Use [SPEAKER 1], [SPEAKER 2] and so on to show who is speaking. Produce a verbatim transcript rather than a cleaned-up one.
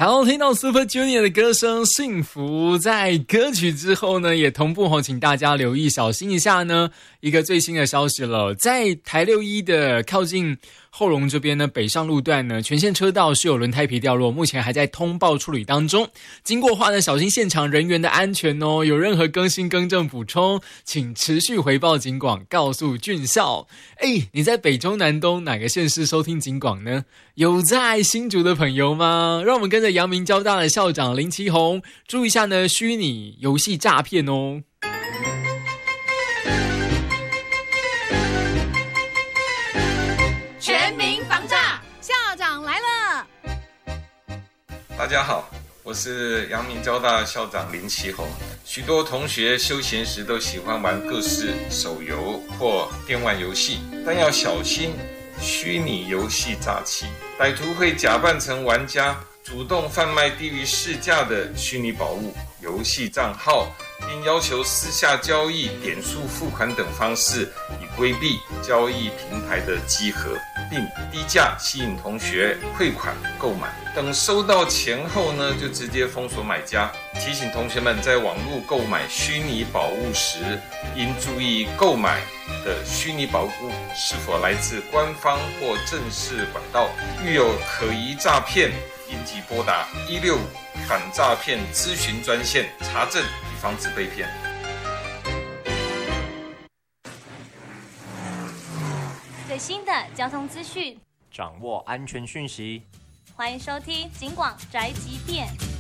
[SPEAKER 1] 好，听到 Super Junior 的歌声《幸福》，在歌曲之后呢，也同步请大家留意，小心一下呢。一个最新的消息了，在台六一的靠近后龙这边呢，北上路段呢，全线车道是有轮胎皮掉落，目前还在通报处理当中。经过话呢，小心现场人员的安全哦。有任何更新更正补充，请持续回报警广，告诉俊孝。哎，你在北中南东哪个县市收听警广呢？有在新竹的朋友吗？让我们跟着阳明交大的校长林奇宏注意一下呢，虚拟游戏诈骗哦。
[SPEAKER 2] 全民防诈，校长来了。
[SPEAKER 3] 大家好，我是阳明交大校长林奇宏。许多同学休闲时都喜欢玩各式手游或电玩游戏，但要小心虚拟游戏诈欺。歹徒会假扮成玩家，主动贩卖低于市价的虚拟宝物、游戏账号，并要求私下交易、点数付款等方式，以规避交易平台的稽核，并低价吸引同学汇款购买。等收到钱后呢，就直接封锁买家。提醒同学们在网络购买虚拟宝物时，应注意购买的虚拟宝物是否来自官方或正式管道。遇有可疑诈骗，应即拨打一六五反诈骗咨询专线查证，以防止被骗。
[SPEAKER 4] 最新的交通资讯，
[SPEAKER 5] 掌握安全讯息，
[SPEAKER 4] 欢迎收听警广宅急便。